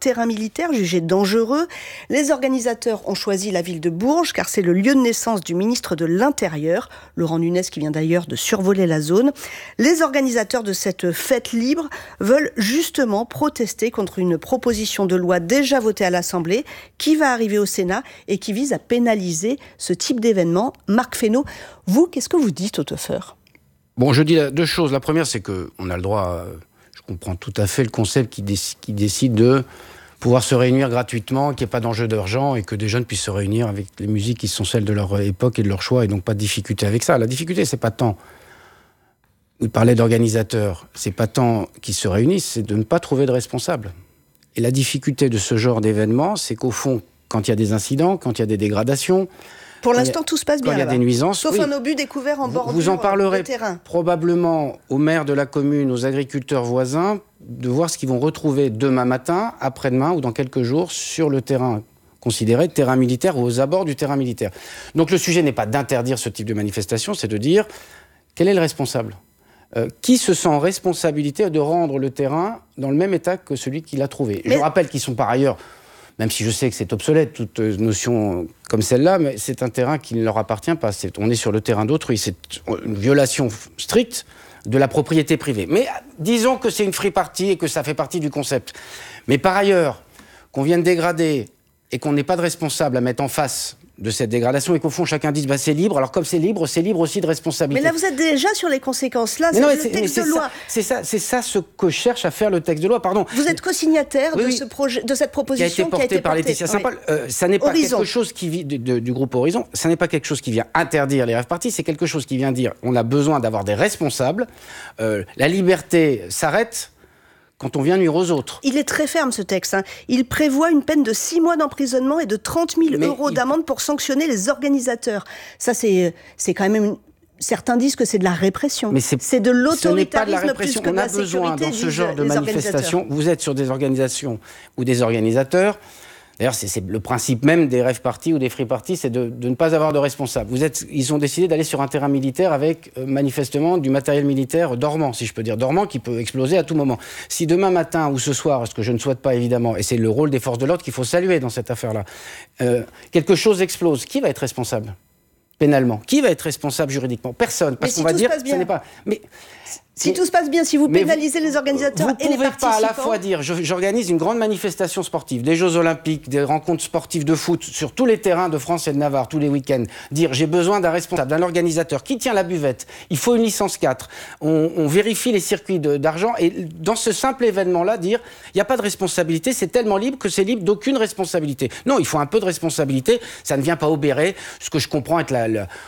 terrain militaire jugé dangereux. Les organisateurs ont choisi la ville de Bourges car c'est le lieu de naissance du ministre de l'Intérieur, Laurent Nunez, qui vient d'ailleurs de survoler la zone. Les organisateurs de cette fête libre veulent justement protester contre une proposition de loi déjà votée à l'Assemblée qui va arriver au Sénat et qui vise à pénaliser ce type d'événement. Marc Fesneau, vous, qu'est-ce que vous dites, Hautefeux ? Bon, je dis deux choses. La première, c'est qu'on a le droit, je comprends tout à fait le concept qui décide de pouvoir se réunir gratuitement, qu'il n'y ait pas d'enjeu d'argent et que des jeunes puissent se réunir avec les musiques qui sont celles de leur époque et de leur choix et donc pas de difficulté avec ça. La difficulté, c'est pas tant, vous parlez d'organisateurs, c'est pas tant qu'ils se réunissent, c'est de ne pas trouver de responsable. Et la difficulté de ce genre d'événement, c'est qu'au fond, quand il y a des incidents, quand il y a des dégradations, pour l'instant, tout se passe bien. Quand il y a des nuisances, sauf un obus découvert en bordure. Vous en parlerez probablement aux maires de la commune, aux agriculteurs voisins, de voir ce qu'ils vont retrouver demain matin, après-demain ou dans quelques jours sur le terrain considéré terrain militaire ou aux abords du terrain militaire. Donc le sujet n'est pas d'interdire ce type de manifestation, c'est de dire quel est le responsable. Qui se sent en responsabilité de rendre le terrain dans le même état que celui qui l'a trouvé. Je rappelle qu'ils sont par ailleurs, même si je sais que c'est obsolète, toute notion comme celle-là, mais c'est un terrain qui ne leur appartient pas. On est sur le terrain d'autrui. C'est une violation stricte de la propriété privée. Mais disons que c'est une free party et que ça fait partie du concept. Mais par ailleurs, qu'on vienne dégrader et qu'on n'ait pas de responsable à mettre en face de cette dégradation et qu'au fond chacun dise c'est libre. Alors comme c'est libre aussi de responsabilité. Mais là vous êtes déjà sur les conséquences. Là, c'est le texte de loi. C'est ça ce que cherche à faire le texte de loi. Pardon. Vous êtes co-signataire de ce projet, de cette proposition qui a été portée par Laetitia Saint-Paul. Ça n'est pas quelque chose qui vit du groupe Horizon. Ça n'est pas quelque chose qui vient interdire les rave parties. C'est quelque chose qui vient dire on a besoin d'avoir des responsables. La liberté s'arrête quand on vient nuire aux autres. Il est très ferme, ce texte. Il prévoit une peine de 6 mois d'emprisonnement et de 30 000 euros d'amende pour sanctionner les organisateurs. Ça, c'est quand même... Certains disent que c'est de la répression. Mais c'est de l'autoritarisme plus que de la sécurité. On a besoin, dans ce genre de manifestation, vous êtes sur des organisations ou des organisateurs. D'ailleurs, c'est le principe même des rave parties ou des free parties, c'est de ne pas avoir de responsable. Ils ont décidé d'aller sur un terrain militaire avec, manifestement, du matériel militaire dormant, si je peux dire. Dormant, qui peut exploser à tout moment. Si demain matin ou ce soir, ce que je ne souhaite pas évidemment, et c'est le rôle des forces de l'ordre qu'il faut saluer dans cette affaire-là, quelque chose explose, qui va être responsable pénalement? Qui va être responsable juridiquement? Personne. Parce qu'on va dire, ce n'est pas... Si tout se passe bien, si vous pénalisez les organisateurs et les participants... Vous ne pouvez pas à la fois dire j'organise une grande manifestation sportive, des Jeux Olympiques, des rencontres sportives de foot sur tous les terrains de France et de Navarre, tous les week-ends, dire j'ai besoin d'un responsable, d'un organisateur qui tient la buvette, il faut une licence 4, on vérifie les circuits d'argent et dans ce simple événement-là, dire il n'y a pas de responsabilité, c'est tellement libre que c'est libre d'aucune responsabilité. Non, il faut un peu de responsabilité, ça ne vient pas obérer ce que je comprends être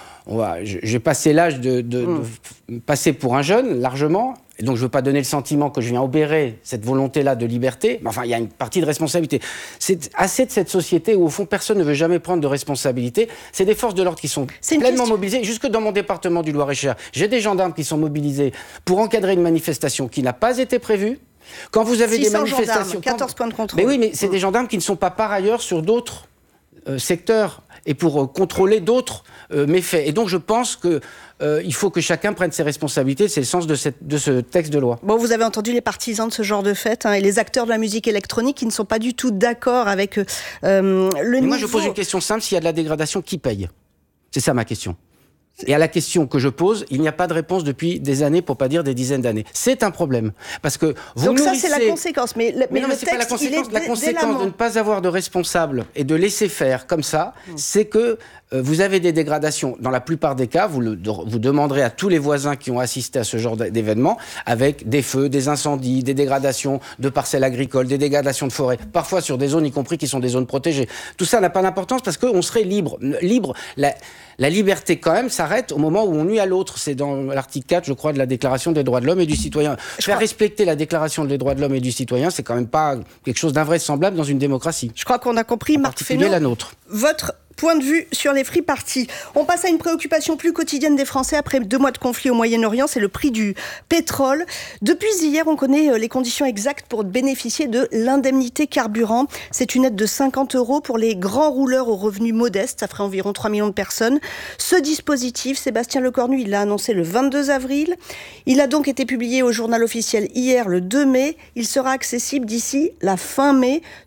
j'ai passé l'âge de passer pour un jeune, largement, et donc je ne veux pas donner le sentiment que je viens obérer cette volonté-là de liberté, mais enfin, il y a une partie de responsabilité. C'est assez de cette société où, au fond, personne ne veut jamais prendre de responsabilité. C'est des forces de l'ordre qui sont pleinement mobilisées. Jusque dans mon département du Loir-et-Cher, j'ai des gendarmes qui sont mobilisés pour encadrer une manifestation qui n'a pas été prévue. Quand vous avez des manifestations... Gendarmes, 14 points de contrôle. Mais oui, mais c'est des gendarmes qui ne sont pas par ailleurs sur d'autres secteurs et pour contrôler d'autres méfaits. Et donc je pense qu'il faut que chacun prenne ses responsabilités. C'est le sens de ce texte de loi. Bon, vous avez entendu les partisans de ce genre de fête et les acteurs de la musique électronique qui ne sont pas du tout d'accord avec le niveau... Moi je pose une question simple, s'il y a de la dégradation, qui paye? C'est ça ma question. Et à la question que je pose, il n'y a pas de réponse depuis des années, pour pas dire des dizaines d'années. C'est un problème. Parce que vous donc nourrissez... ça, c'est la conséquence. Mais le c'est pas la conséquence. La conséquence de ne pas avoir de responsable et de laisser faire comme ça, c'est que vous avez des dégradations. Dans la plupart des cas, vous demanderez à tous les voisins qui ont assisté à ce genre d'événements, avec des feux, des incendies, des dégradations de parcelles agricoles, des dégradations de forêts, parfois sur des zones, y compris qui sont des zones protégées. Tout ça n'a pas d'importance parce qu'on serait libre. La liberté, quand même, s'arrête au moment où on nuit à l'autre. C'est dans l'article 4, je crois, de la Déclaration des droits de l'homme et du citoyen. Faire respecter la Déclaration des droits de l'homme et du citoyen, c'est quand même pas quelque chose d'invraisemblable dans une démocratie. Je crois qu'on a compris, Marc Fesneau, la nôtre. Votre point de vue sur les free parties. On passe à une préoccupation plus quotidienne des Français après 2 mois de conflit au Moyen-Orient, c'est le prix du pétrole. Depuis hier, on connaît les conditions exactes pour bénéficier de l'indemnité carburant. C'est une aide de 50 € pour les grands rouleurs aux revenus modestes, ça ferait environ 3 millions de personnes. Ce dispositif, Sébastien Lecornu, il l'a annoncé le 22 avril. Il a donc été publié au journal officiel hier, le 2 mai. Il sera accessible d'ici la fin mai.